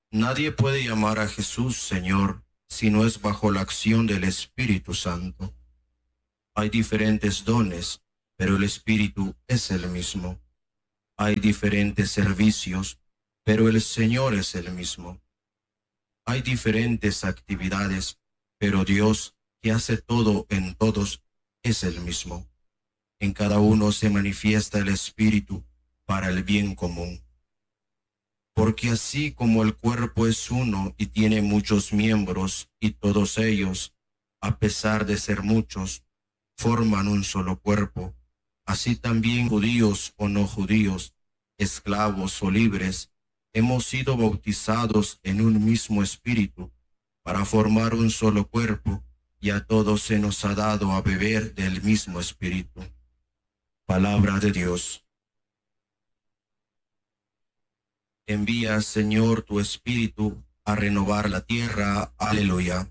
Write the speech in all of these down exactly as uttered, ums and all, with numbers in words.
Nadie puede llamar a Jesús Señor si no es bajo la acción del Espíritu Santo. Hay diferentes dones, pero el Espíritu es el mismo. Hay diferentes servicios, pero el Señor es el mismo. Hay diferentes actividades, pero Dios, que hace todo en todos, es el mismo. En cada uno se manifiesta el Espíritu para el bien común. Porque así como el cuerpo es uno y tiene muchos miembros, y todos ellos, a pesar de ser muchos, forman un solo cuerpo, así también judíos o no judíos, esclavos o libres, hemos sido bautizados en un mismo espíritu para formar un solo cuerpo, y a todos se nos ha dado a beber del mismo espíritu. Palabra de Dios. Envía, Señor, tu espíritu a renovar la tierra. Aleluya.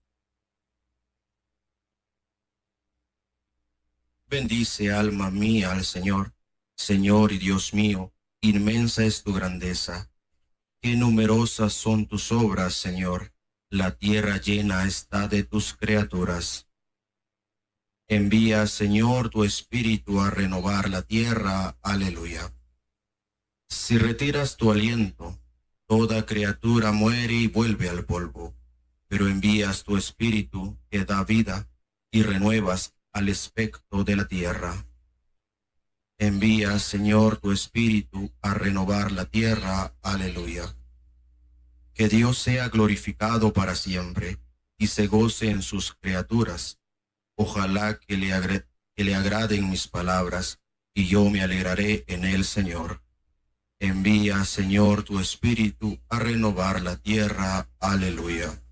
Bendice, alma mía, al Señor. Señor y Dios mío, inmensa es tu grandeza. Qué numerosas son tus obras, Señor. La tierra llena está de tus criaturas. Envía, Señor, tu espíritu a renovar la tierra. Aleluya. Si retiras tu aliento, toda criatura muere y vuelve al polvo, pero envías tu espíritu que da vida y renuevas al aspecto de la tierra. Envía, Señor, tu espíritu a renovar la tierra. Aleluya. Que Dios sea glorificado para siempre y se goce en sus criaturas. Ojalá que le, agre- que le agraden mis palabras y yo me alegraré en el Señor. Envía, Señor, tu espíritu a renovar la tierra. Aleluya.